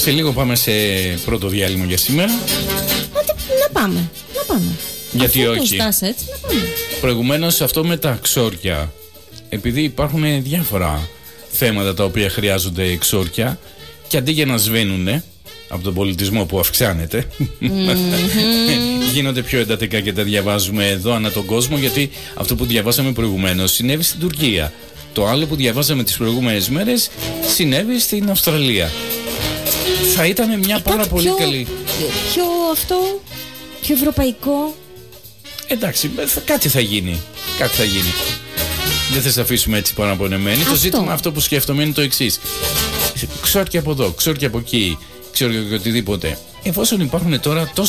Σε λίγο πάμε σε πρώτο διάλειμμα για σήμερα. Να πάμε. Γιατί αφού όχι. Το έτσι, να πάμε. Προηγουμένως αυτό με τα ξόρκια, επειδή υπάρχουν διάφορα θέματα τα οποία χρειάζονται εξόρκια και αντί για να σβήνουν από τον πολιτισμό που αυξάνεται, γίνονται πιο εντατικά και τα διαβάζουμε εδώ ανά τον κόσμο, γιατί αυτό που διαβάσαμε προηγουμένως συνέβη στην Τουρκία. Το άλλο που διαβάζαμε τις προηγούμενες μέρες συνέβη στην Αυστραλία. Θα ήταν μια πάρα πολύ καλή. Πιο ευρωπαϊκό. Εντάξει, κάτι θα γίνει. Δεν θα σε αφήσουμε έτσι παραπονεμένοι. Το ζήτημα αυτό που σκέφτομαι είναι το εξής. Ξόρκια από εδώ, ξόρκια από εκεί, ξόρκια και οτιδήποτε. Εφόσον υπάρχουν τώρα